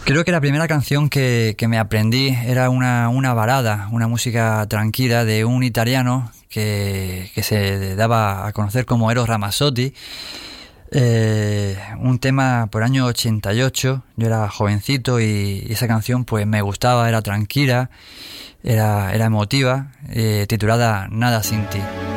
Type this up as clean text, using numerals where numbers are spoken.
Creo que la primera canción que me aprendí era una balada, una música tranquila de un italiano que se daba a conocer como Eros Ramazzotti. Un tema por año 88, yo era jovencito y esa canción pues me gustaba, era tranquila, era emotiva, titulada Nada sin ti.